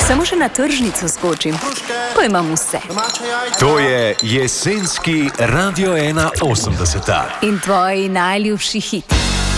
Samo še na tržnico skočim, pa imam vse. To je jesenski Radio 180. In tvoji najljubši hiti.